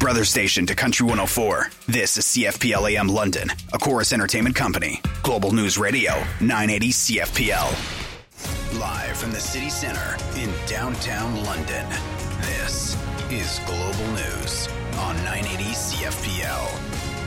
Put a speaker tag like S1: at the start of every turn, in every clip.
S1: brother station to Country 104. This is CFPL AM London, a Chorus Entertainment Company. Global News Radio, 980 CFPL. Live from the city center in downtown London, this is Global News on 980 CFPL.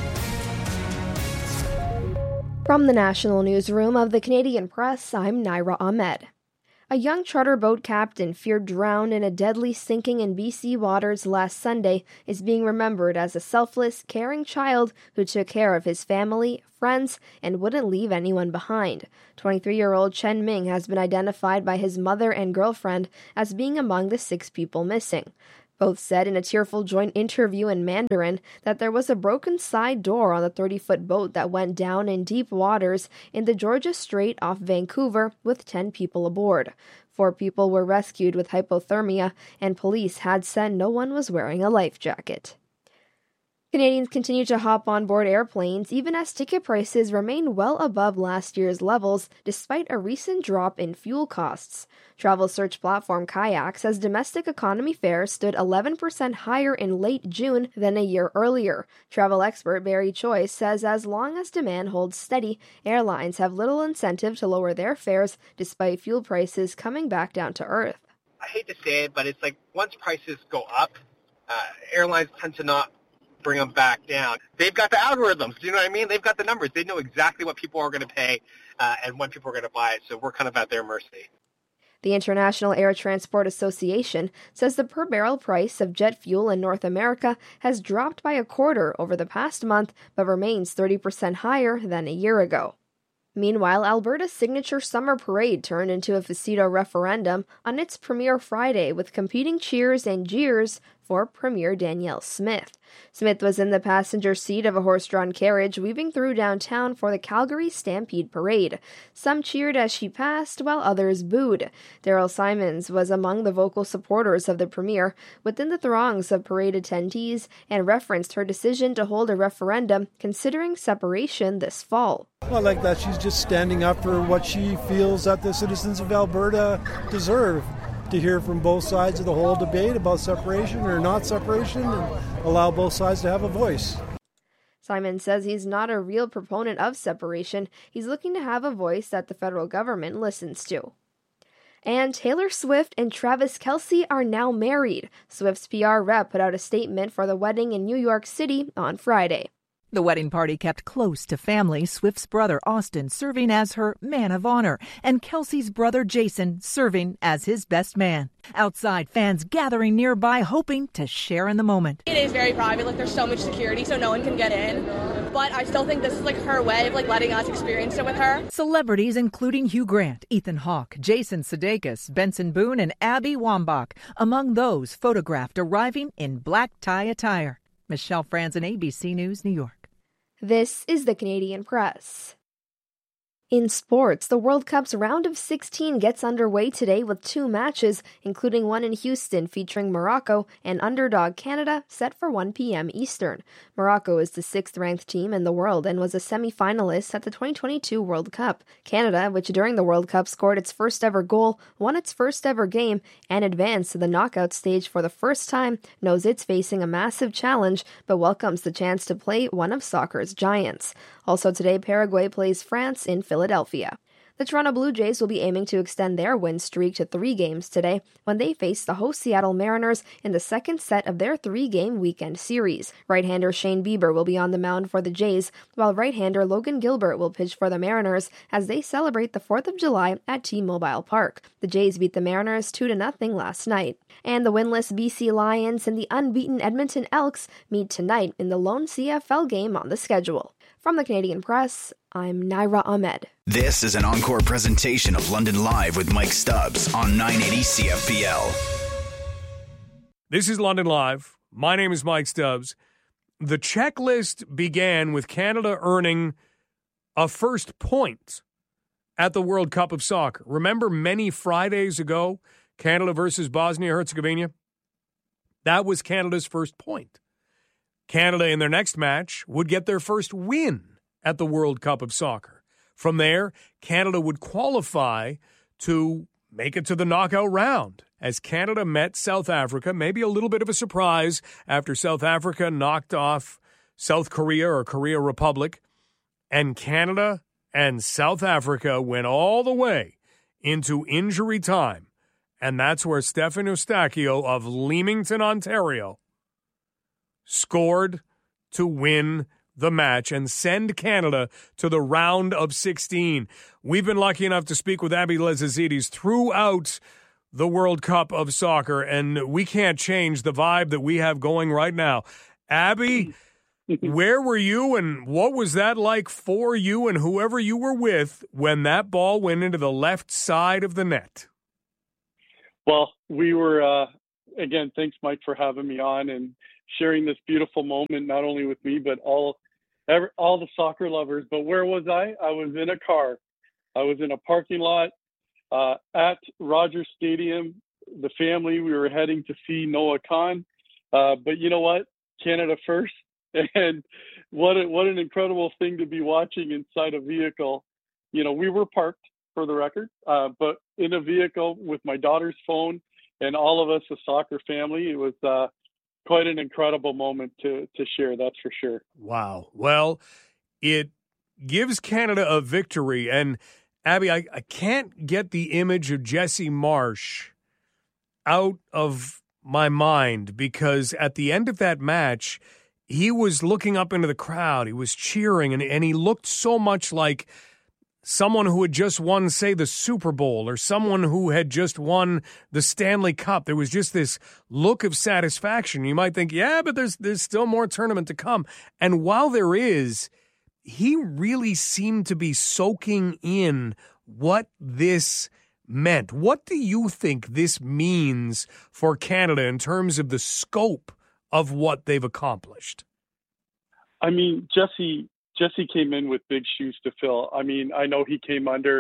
S2: From the National Newsroom of the Canadian Press, I'm Naira Ahmed. A young charter boat captain feared drowned in a deadly sinking in BC waters last Sunday is being remembered as a selfless, caring child who took care of his family, friends, and wouldn't leave anyone behind. 23-year-old Chen Ming has been identified by his mother and girlfriend as being among the 6 people missing. Both said in a tearful joint interview in Mandarin that there was a broken side door on the 30-foot boat that went down in deep waters in the Georgia Strait off Vancouver with 10 people aboard. 4 people were rescued with hypothermia, and police had said no one was wearing a life jacket. Canadians continue to hop on board airplanes even as ticket prices remain well above last year's levels despite a recent drop in fuel costs. Travel search platform Kayak says domestic economy fares stood 11% higher in late June than a year earlier. Travel expert Barry Choi says as long as demand holds steady, airlines have little incentive to lower their fares despite fuel prices coming back down to earth.
S3: I hate to say it, but it's like once prices go up, airlines tend to not bring them back down. They've got the algorithms, do you know what I mean? They've got the numbers. They know exactly what people are going to pay and when people are going to buy it, so we're kind of at their mercy.
S2: The International Air Transport Association says the per-barrel price of jet fuel in North America has dropped by a quarter over the past month, but remains 30% higher than a year ago. Meanwhile, Alberta's signature summer parade turned into a Facito referendum on its premiere Friday with competing cheers and jeers for Premier Danielle Smith. Smith was in the passenger seat of a horse-drawn carriage weaving through downtown for the Calgary Stampede Parade. Some cheered as she passed, while others booed. Daryl Simons was among the vocal supporters of the Premier within the throngs of parade attendees and referenced her decision to hold a referendum considering separation this fall.
S4: I like that she's just standing up for what she feels that the citizens of Alberta deserve. To hear from both sides of the whole debate about separation or not separation and allow both sides to have a voice.
S2: Simon says he's not a real proponent of separation. He's looking to have a voice that the federal government listens to. And Taylor Swift and Travis Kelce are now married. Swift's PR rep put out a statement for the wedding in New York City on Friday.
S5: The wedding party kept close to family, Swift's brother Austin serving as her man of honor, and Kelce's brother Jason serving as his best man. Outside, fans gathering nearby hoping to share in the moment.
S6: It is very private, there's so much security so no one can get in, but I still think this is her way of letting us experience it with her.
S5: Celebrities including Hugh Grant, Ethan Hawke, Jason Sudeikis, Benson Boone, and Abby Wambach, among those photographed arriving in black tie attire. Michelle Franzen, ABC News, New York.
S2: This is the Canadian Press. In sports, the World Cup's round of 16 gets underway today with 2 matches, including one in Houston featuring Morocco and underdog Canada, set for 1 p.m. Eastern. Morocco is the 6th-ranked team in the world and was a semi-finalist at the 2022 World Cup. Canada, which during the World Cup scored its first-ever goal, won its first-ever game, and advanced to the knockout stage for the first time, knows it's facing a massive challenge, but welcomes the chance to play one of soccer's giants. Also today, Paraguay plays France in Philadelphia. The Toronto Blue Jays will be aiming to extend their win streak to 3 games today when they face the host Seattle Mariners in the second set of their 3-game weekend series. Right-hander Shane Bieber will be on the mound for the Jays, while right-hander Logan Gilbert will pitch for the Mariners as they celebrate the 4th of July at T-Mobile Park. The Jays beat the Mariners 2-0 last night. And the winless BC Lions and the unbeaten Edmonton Elks meet tonight in the lone CFL game on the schedule. From the Canadian Press, I'm Naira Ahmed.
S1: This is an encore presentation of London Live with Mike Stubbs on 980 CFPL.
S7: This is London Live. My name is Mike Stubbs. The checklist began with Canada earning a first point at the World Cup of Soccer. Remember many Fridays ago, Canada versus Bosnia-Herzegovina? That was Canada's first point. Canada in their next match would get their first win at the World Cup of Soccer. From there, Canada would qualify to make it to the knockout round as Canada met South Africa. Maybe a little bit of a surprise after South Africa knocked off South Korea or Korea Republic. And Canada and South Africa went all the way into injury time. And that's where Stefan Eustáquio of Leamington, Ontario, scored to win the match and send Canada to the round of 16. We've been lucky enough to speak with Abby Lezazidis throughout the World Cup of Soccer, and we can't change the vibe that we have going right now. Abby, where were you, and what was that like for you and whoever you were with when that ball went into the left side of the net?
S8: Well, we were, again, thanks, Mike, for having me on and sharing this beautiful moment, not only with me, but all the soccer lovers. But where was I? I was in a car. I was in a parking lot at Rogers Stadium. The family, we were heading to see Noah Khan. But you know what? Canada first. And what an incredible thing to be watching inside a vehicle. You know, we were parked, for the record, but in a vehicle with my daughter's phone and all of us, a soccer family. It was quite an incredible moment to share, that's for sure.
S7: Wow. Well, it gives Canada a victory. And, Abby, I can't get the image of Jesse Marsch out of my mind because at the end of that match, he was looking up into the crowd. He was cheering, and he looked so much like someone who had just won, say, the Super Bowl or someone who had just won the Stanley Cup. There was just this look of satisfaction. You might think, yeah, but there's still more tournament to come. And while there is, he really seemed to be soaking in what this meant. What do you think this means for Canada in terms of the scope of what they've accomplished?
S8: I mean, Jesse came in with big shoes to fill. I mean, I know he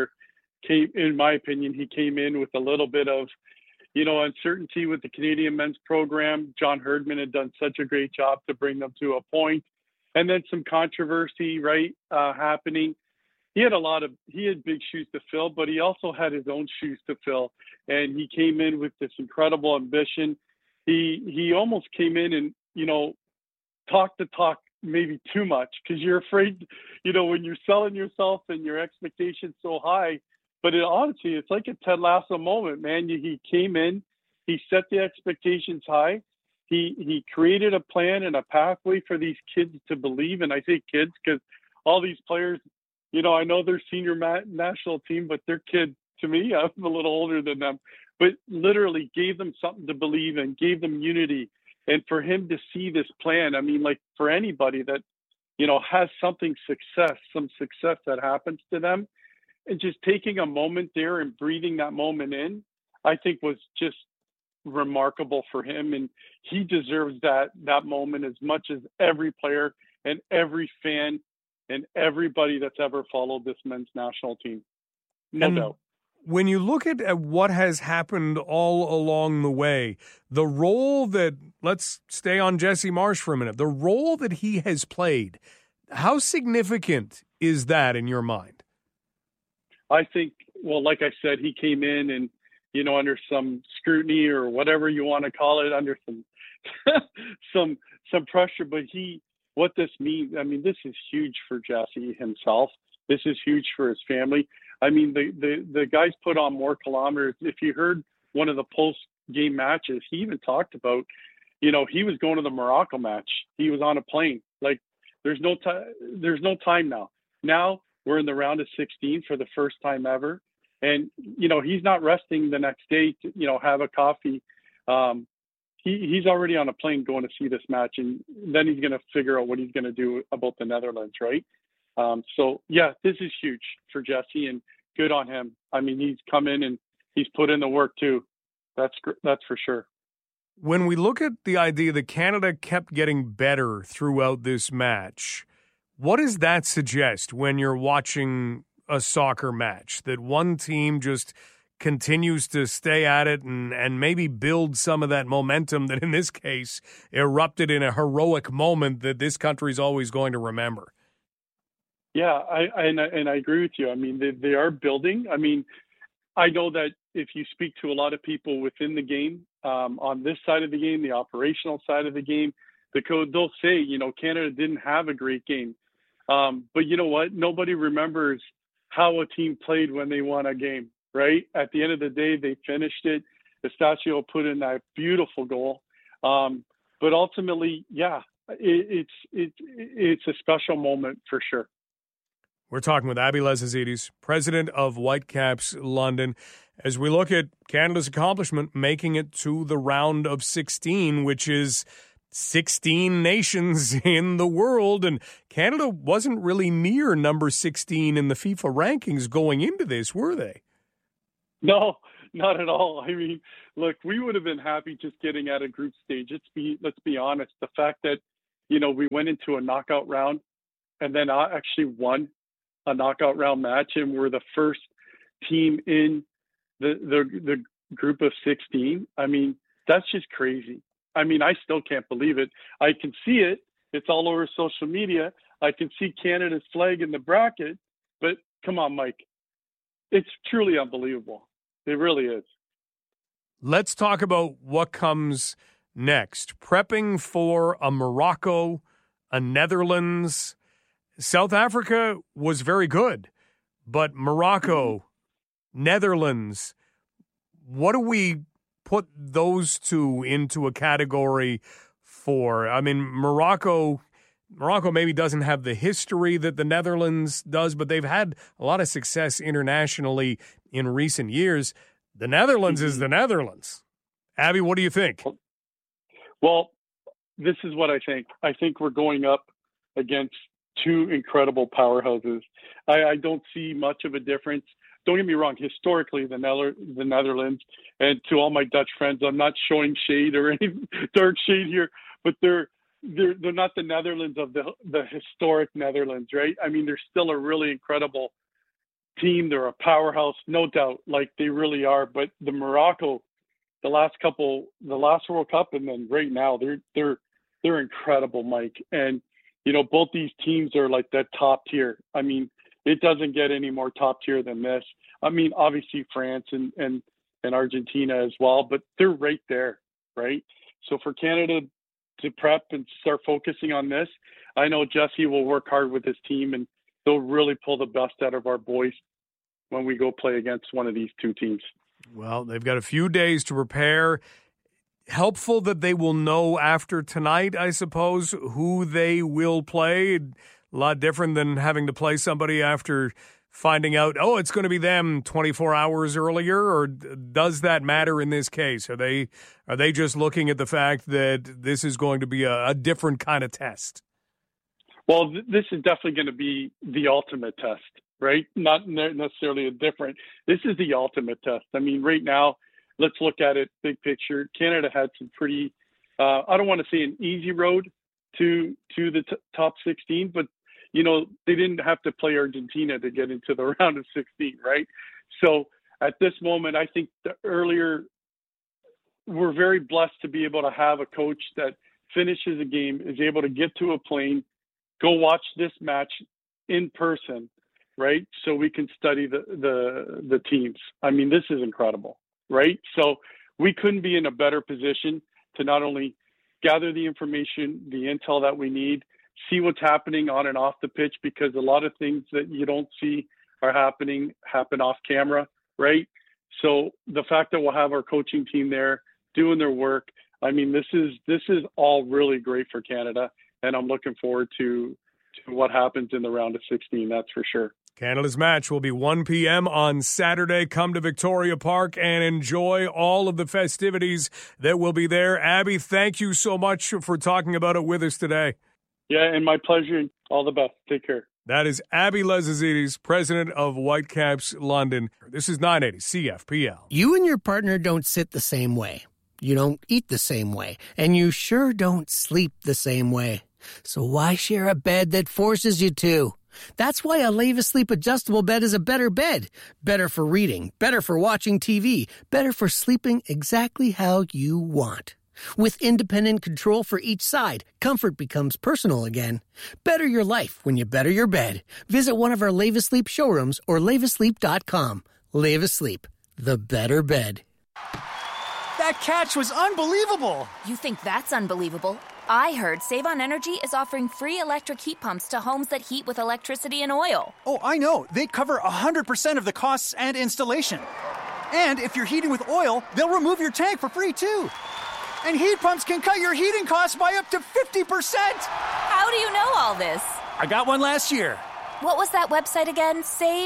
S8: in my opinion, he came in with a little bit of, uncertainty with the Canadian men's program. John Herdman had done such a great job to bring them to a point. And then some controversy, right, happening. He had big shoes to fill, but he also had his own shoes to fill. And he came in with this incredible ambition. He almost came in and, talk maybe too much because you're afraid, when you're selling yourself and your expectations so high. But honestly, it's like a Ted Lasso moment, man. He came in, he set the expectations high. He created a plan and a pathway for these kids to believe. And I say kids because all these players, I know they're senior national team, but they're kids to me. I'm a little older than them, but literally gave them something to believe in, gave them unity. And for him to see this plan, I mean, like for anybody that, has some success that happens to them, and just taking a moment there and breathing that moment in, I think was just remarkable for him. And he deserves that moment as much as every player and every fan and everybody that's ever followed this men's national team. No doubt.
S7: When you look at what has happened all along the way, the role that, let's stay on Jesse Marsch for a minute, the role that he has played, how significant is that in your mind?
S8: I think, well, like I said, he came in and, under some scrutiny or whatever you want to call it, under some some pressure. But what this means, I mean, this is huge for Jesse himself. This is huge for his family. I mean, the guys put on more kilometers. If you heard one of the post-game matches, he even talked about, he was going to the Morocco match. He was on a plane. Like, there's no time now. Now we're in the round of 16 for the first time ever. And, he's not resting the next day to, have a coffee. He's already on a plane going to see this match. And then he's going to figure out what he's going to do about the Netherlands, right? So, yeah, this is huge for Jesse, and good on him. I mean, he's come in and he's put in the work too. That's for sure.
S7: When we look at the idea that Canada kept getting better throughout this match, what does that suggest when you're watching a soccer match? That one team just continues to stay at it and maybe build some of that momentum that in this case erupted in a heroic moment that this country's always going to remember? Yeah,
S8: I agree with you. I mean, they are building. I mean, I know that if you speak to a lot of people within the game, on this side of the game, the operational side of the game, they'll say, Canada didn't have a great game. But you know what? Nobody remembers how a team played when they won a game, right? At the end of the day, they finished it. Eustáquio put in that beautiful goal. But ultimately, yeah, it's a special moment for sure.
S7: We're talking with Abby Lezazidis, president of Whitecaps London, as we look at Canada's accomplishment, making it to the round of 16, which is 16 nations in the world. And Canada wasn't really near number 16 in the FIFA rankings going into this, were they?
S8: No, not at all. I mean, look, we would have been happy just getting out of group stage. Let's be honest. The fact that, we went into a knockout round and then actually won a knockout round match and we're the first team in the group of 16. I mean, that's just crazy. I mean, I still can't believe it. I can see it. It's all over social media. I can see Canada's flag in the bracket, but come on, Mike. It's truly unbelievable. It really is.
S7: Let's talk about what comes next. Prepping for a Morocco, a Netherlands. South Africa was very good, but Morocco, Netherlands, what do we put those two into a category for? I mean, Morocco maybe doesn't have the history that the Netherlands does, but they've had a lot of success internationally in recent years. The Netherlands is the Netherlands. Abby, what do you think?
S8: Well, this is what I think. I think we're going up against two incredible powerhouses. I don't see much of a difference. Don't get me wrong. Historically, the Netherlands, and to all my Dutch friends, I'm not showing shade or any dark shade here, but they're not the Netherlands of the historic Netherlands, right? I mean, they're still a really incredible team. They're a powerhouse, no doubt, like they really are. But the Morocco, the last World Cup, and then right now, they're incredible, Mike. And both these teams are like that top tier. I mean, it doesn't get any more top tier than this. I mean, obviously France and Argentina as well, but they're right there, right? So for Canada to prep and start focusing on this, I know Jesse will work hard with his team and they'll really pull the best out of our boys when we go play against one of these two teams.
S7: Well, they've got a few days to prepare. Helpful that they will know after tonight, I suppose, who they will play. A lot different than having to play somebody after finding out, it's going to be them 24 hours earlier, or does that matter in this case? Are they just looking at the fact that this is going to be a different kind of test?
S8: Well, this is definitely going to be the ultimate test, right? Not necessarily a different. This is the ultimate test. I mean, right now, let's look at it big picture. Canada had some pretty, I don't want to say an easy road to the top 16, but, they didn't have to play Argentina to get into the round of 16, right? So at this moment, I think we're very blessed to be able to have a coach that finishes a game, is able to get to a plane, go watch this match in person, right? So we can study the teams. I mean, this is incredible. Right? So we couldn't be in a better position to not only gather the information, the intel that we need, see what's happening on and off the pitch, because a lot of things that you don't see happen off camera, right? So the fact that we'll have our coaching team there doing their work, I mean, this is all really great for Canada, and I'm looking forward to what happens in the round of 16, that's for sure.
S7: Canada's match will be 1 p.m. on Saturday. Come to Victoria Park and enjoy all of the festivities that will be there. Abby, thank you so much for talking about it with us today.
S8: Yeah, and my pleasure. All the best. Take care.
S7: That is Abby Lezazidis, president of Whitecaps London. This is 980 CFPL.
S9: You and your partner don't sit the same way. You don't eat the same way. And you sure don't sleep the same way. So why share a bed that forces you to? That's why a Leva Sleep adjustable bed is a better bed. Better for reading, better for watching TV, better for sleeping exactly how you want. With independent control for each side, comfort becomes personal again. Better your life when you better your bed. Visit one of our Leva Sleep showrooms or levasleep.com. Leva Sleep. the better bed.
S10: That catch was unbelievable!
S11: You think that's unbelievable? I heard Save on Energy is offering free electric heat pumps to homes that heat with electricity and oil.
S10: Oh, I know. They cover 100% of the costs and installation. And if you're heating with oil, they'll remove your tank for free, too. And heat pumps can cut your heating costs by up to 50%!
S11: How do you know all this?
S10: I got one last year.
S11: What was that website again?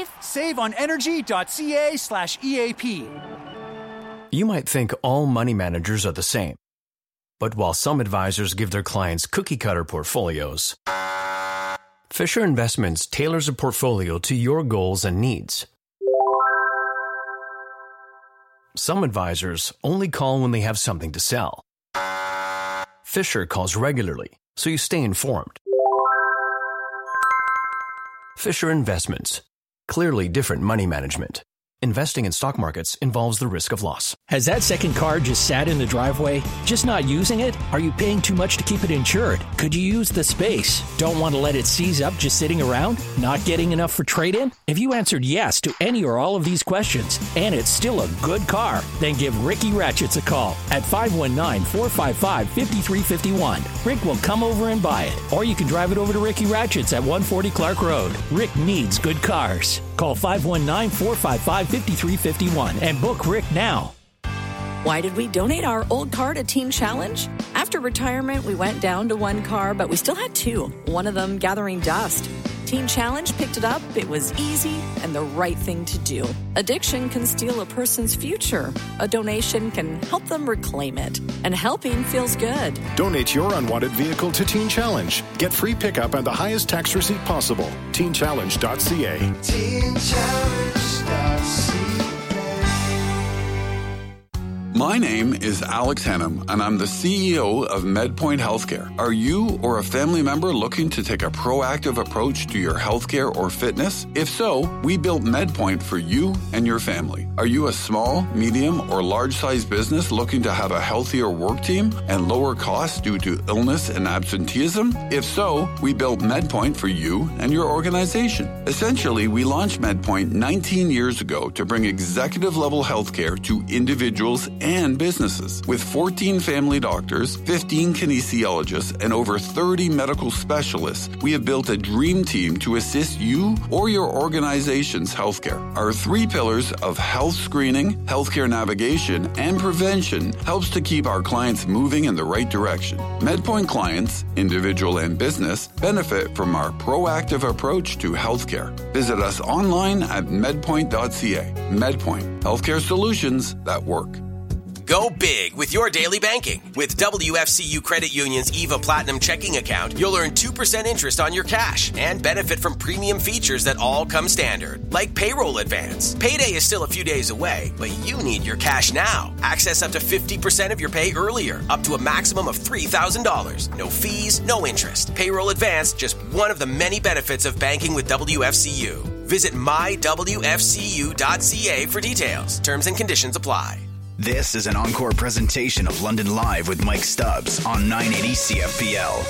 S10: SaveOnEnergy.ca/EAP.
S12: You might think all money managers are the same. But while some advisors give their clients cookie-cutter portfolios, Fisher Investments tailors a portfolio to your goals and needs. Some advisors only call when they have something to sell. Fisher calls regularly, so you stay informed. Fisher Investments. Clearly different money management. Investing in stock markets involves the risk of loss.
S13: Has that second car just sat in the driveway? Just not using it? Are you paying too much to keep it insured? Could you use the space? Don't want to let it seize up just sitting around? Not getting enough for trade-in? If you answered yes to any or all of these questions, and it's still a good car, then give Ricky Ratchets a call at 519-455-5351. Rick will come over and buy it. Or you can drive it over to Ricky Ratchets at 140 Clark Road. Rick needs good cars. Call 519-455-5351 and book Rick now.
S14: Why did we donate our old car to Teen Challenge? After retirement, we went down to one car, but we still had two, one of them gathering dust. Teen Challenge picked it up, it was easy, and the right thing to do. Addiction can steal a person's future. A donation can help them reclaim it. And helping feels good.
S15: Donate your unwanted vehicle to Teen Challenge. Get free pickup and the highest tax receipt possible. TeenChallenge.ca. TeenChallenge.ca.
S16: My name is Alex Hannum, and I'm the CEO of MedPoint Healthcare. Are you or a family member looking to take a proactive approach to your healthcare or fitness? If so, we built MedPoint for you and your family. Are you a small, medium, or large-sized business looking to have a healthier work team and lower costs due to illness and absenteeism? If so, we built MedPoint for you and your organization. Essentially, we launched MedPoint 19 years ago to bring executive-level healthcare to individuals and businesses. With 14 family doctors, 15 kinesiologists, and over 30 medical specialists, we have built a dream team to assist you or your organization's healthcare. Our 3 pillars of health screening, healthcare navigation, and prevention helps to keep our clients moving in the right direction. MedPoint clients, individual and business, benefit from our proactive approach to healthcare. Visit us online at medpoint.ca. MedPoint, healthcare solutions that work.
S17: Go big with your daily banking. With WFCU Credit Union's EVA Platinum checking account, you'll earn 2% interest on your cash and benefit from premium features that all come standard, like payroll advance. Payday is still a few days away, but you need your cash now. Access up to 50% of your pay earlier, up to a maximum of $3,000. No fees, no interest. Payroll advance, just one of the many benefits of banking with WFCU. Visit mywfcu.ca for details. Terms and conditions apply.
S1: This is an encore presentation of London Live with Mike Stubbs on 980 CFPL.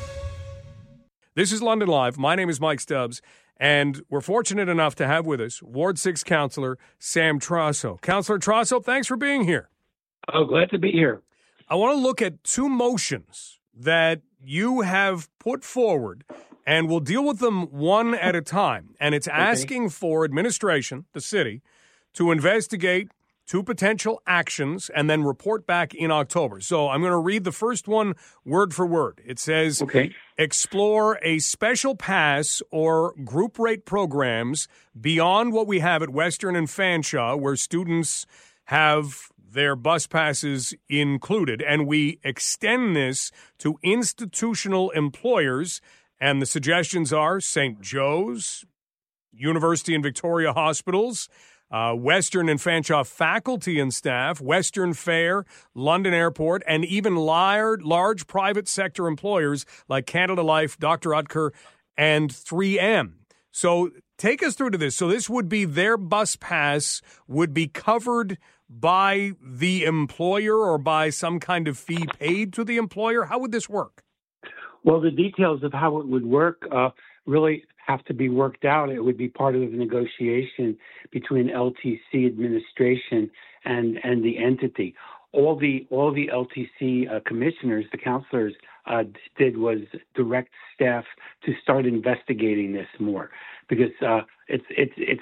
S7: This is London Live. My name is Mike Stubbs, and we're fortunate enough to have with us Ward 6 Councillor Sam Trasso. Councillor Trasso, thanks for being here.
S18: Oh, glad to be here.
S7: I want to look at 2 motions that you have put forward, and we'll deal with them one at a time. And it's asking for administration, the city, to investigate 2 potential actions and then report back in October. So I'm going to read the first one word for word. It says, explore a special pass or group rate programs beyond what we have at Western and Fanshawe, where students have their bus passes included. And we extend this to institutional employers. And the suggestions are St. Joe's, University and Victoria Hospitals, Western and Fanshawe faculty and staff, Western Fair, London Airport, and even large private sector employers like Canada Life, Dr. Utker, and 3M. So take us through to this. So this would be their bus pass would be covered by the employer or by some kind of fee paid to the employer? How would this work?
S18: Well, the details of how it would work, really have to be worked out. It would be part of the negotiation between LTC administration and the entity. All the LTC commissioners, the counselors, did was direct staff to start investigating this more, because it's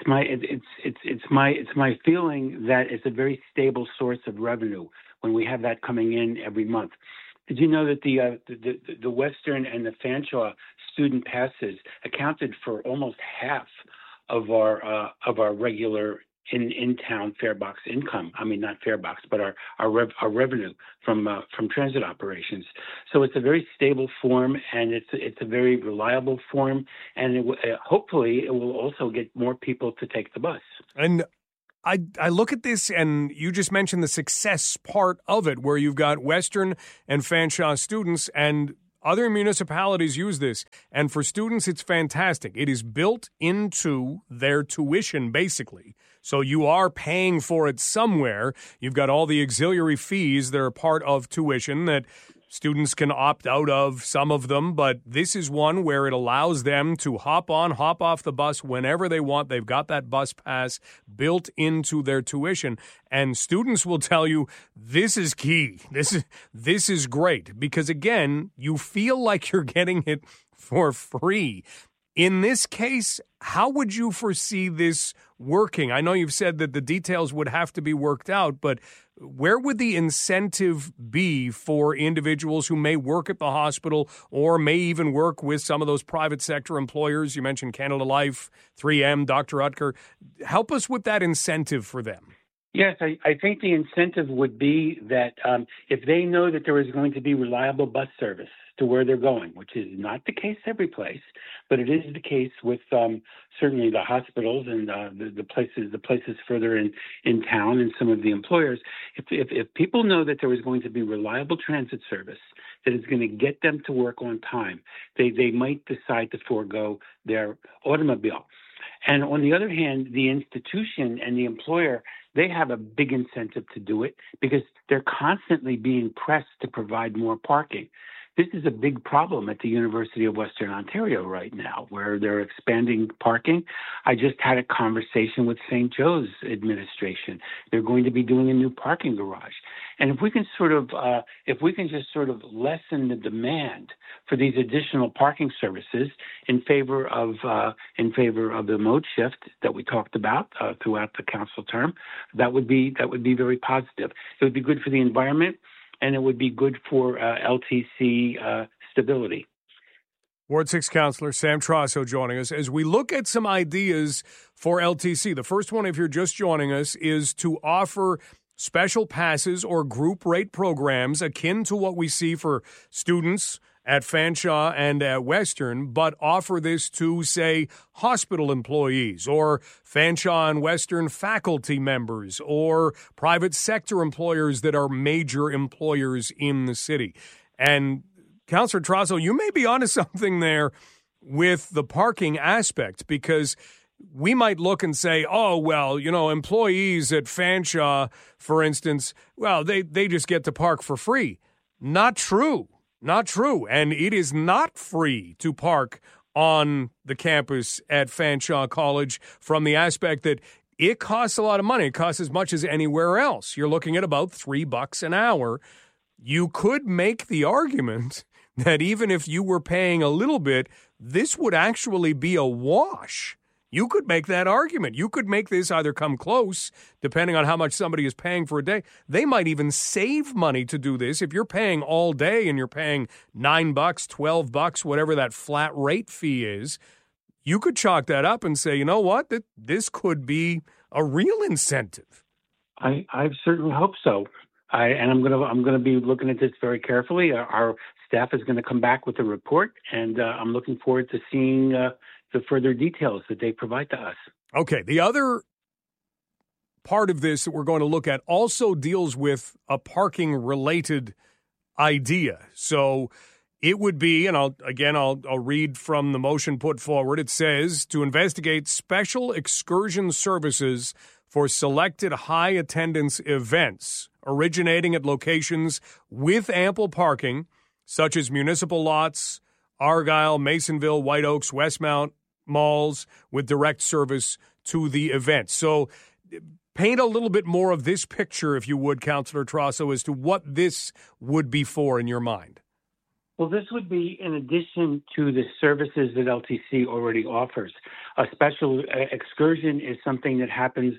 S18: my feeling that it's a very stable source of revenue when we have that coming in every month. Did you know that the Western and the Fanshawe student passes accounted for almost half of our regular in-town farebox income? I mean, not farebox, but our revenue from transit operations. So it's a very stable form, and it's a very reliable form, and hopefully it will also get more people to take the bus.
S7: And I look at this, and you just mentioned the success part of it, where you've got Western and Fanshawe students, and other municipalities use this. And for students, it's fantastic. It is built into their tuition, basically. So you are paying for it somewhere. You've got all the auxiliary fees that are part of tuition that students can opt out of, some of them, but this is one where it allows them to hop on, hop off the bus whenever they want. They've got that bus pass built into their tuition, and students will tell you this is key. This is great because, again, you feel like you're getting it for free. In this case, how would you foresee this working? I know you've said that the details would have to be worked out, but where would the incentive be for individuals who may work at the hospital or may even work with some of those private sector employers? You mentioned Canada Life, 3M, Dr. Utker. Help us with that incentive for them.
S18: Yes, I think the incentive would be that if they know that there is going to be reliable bus service to where they're going, which is not the case every place, but it is the case with certainly the hospitals and the places further in town and some of the employers. If people know that there is going to be reliable transit service that is going to get them to work on time, they might decide to forego their automobile. And on the other hand, the institution and the employer, they have a big incentive to do it because they're constantly being pressed to provide more parking. This is a big problem at the University of Western Ontario right now, where they're expanding parking. I just had a conversation with St. Joe's administration. They're going to be doing a new parking garage. And if we can just sort of lessen the demand for these additional parking services in favor of the mode shift that we talked about throughout the council term, that would be very positive. It would be good for the environment, and it would be good for LTC stability.
S7: Ward 6 Councillor Sam Trasso joining us as we look at some ideas for LTC. The first one, if you're just joining us, is to offer special passes or group rate programs akin to what we see for students at Fanshawe and at Western, but offer this to, say, hospital employees or Fanshawe and Western faculty members or private sector employers that are major employers in the city. And Councillor Trasso, you may be onto something there with the parking aspect, because we might look and say, oh, well, you know, employees at Fanshawe, for instance, well, they just get to park for free. Not true. Not true. And it is not free to park on the campus at Fanshawe College from the aspect that it costs a lot of money. It costs as much as anywhere else. You're looking at about $3 an hour. You could make the argument that even if you were paying a little bit, this would actually be a wash. You could make that argument. You could make this either come close, depending on how much somebody is paying for a day. They might even save money to do this. If you're paying all day and you're paying $9, $12, whatever that flat rate fee is, you could chalk that up and say, you know what, this could be a real incentive.
S18: I certainly hope so. I'm going to be looking at this very carefully. Our staff is going to come back with a report, and I'm looking forward to seeing the further details that they provide to us. Okay.
S7: The other part of this that we're going to look at also deals with a parking-related idea. So it would be, and I'll read from the motion put forward. It says, to investigate special excursion services for selected high-attendance events originating at locations with ample parking, such as municipal lots, Argyle, Masonville, White Oaks, Westmount malls with direct service to the event. So paint a little bit more of this picture, if you would, Councillor Trasso, as to what this would be for in your mind.
S18: Well, this would be in addition to the services that LTC already offers. A special excursion is something that happens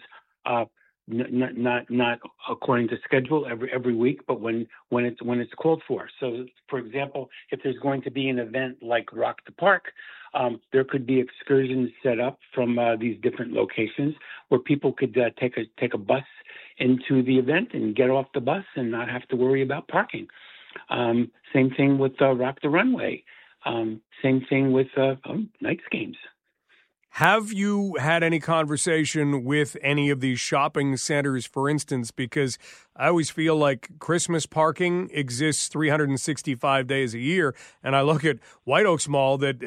S18: not according to schedule every week, but when it's called for. So, for example, if there's going to be an event like Rock the Park, there could be excursions set up from these different locations where people could take a bus into the event and get off the bus and not have to worry about parking. Same thing with Rock the Runway. Same thing with Knights games.
S7: Have you had any conversation with any of these shopping centers, for instance? Because I always feel like Christmas parking exists 365 days a year, and I look at White Oaks Mall that